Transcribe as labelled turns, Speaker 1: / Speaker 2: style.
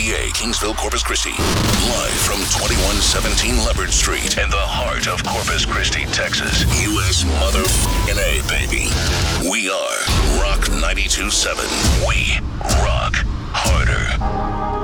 Speaker 1: KTPA, Kingsville, Corpus Christi. Live from 2117 Leopard Street in the heart of Corpus Christi, Texas. U.S. A, baby. We are Rock 92.7. We rock harder.